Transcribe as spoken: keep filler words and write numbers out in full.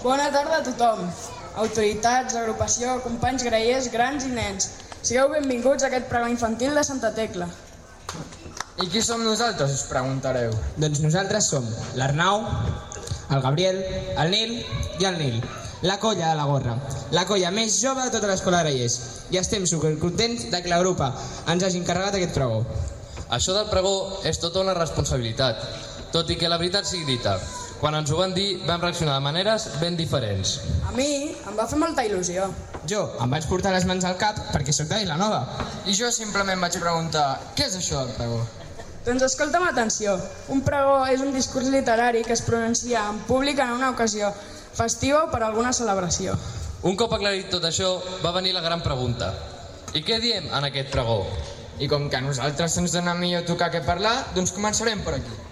Bona tarda a tothom. Autoritats, agrupació, companys grallers, grans i nens. Sigueu benvinguts a aquest pregó infantil de Santa Tecla. I qui som nosaltres, us preguntareu? Doncs nosaltres som l'Arnau, el Gabriel, el Nil i el Nil, la colla de la gorra, la colla més jove de tota l'escola de Grallers. I estem supercontents de que la grupa ens hagi encarregat aquest pregó. Això del pregó és tota una responsabilitat, tot i que la veritat sigui dita. Quan ens ho van dir, vam reaccionar de maneres ben diferents. A mi em va fer molta il·lusió. Jo em vaig portar les mans al cap perquè sóc de Vilanova. I jo simplement vaig preguntar, què és això del pregó? Doncs escolta'm atenció. Un pregó és un discurs literari que es pronuncia en públic en una ocasió festiva o per alguna celebració. Un cop aclarit tot això, va venir la gran pregunta. I què diem en aquest pregó? I com que a nosaltres ens dona millor tocar que parlar, doncs començarem per aquí.